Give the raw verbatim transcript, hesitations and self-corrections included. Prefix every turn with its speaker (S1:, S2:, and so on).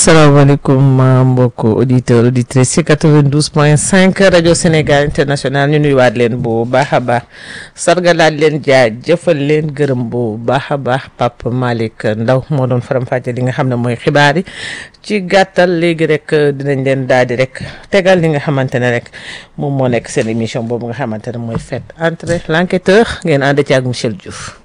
S1: asalaamaaleykum mbokk auditeurs auditrices ci quatre-vingt-douze point cinq rajo Sénégal international ñu nuyuwaat leen bu baax a baax sargalaat leen jaajëfal leen gërëm bu baax a baax Pape Malick Ndaw moo doon faram-fàcce li nga xam ne mooy xibaar yi ci gàttal léegi rek dinañ leen daal di rek tegal li nga xamante ne rek moom moo nekk seen émission boobu nga xamante ne mooy Faites entrer l'enquêteur ngeen ànd ci ak Michel Diouf.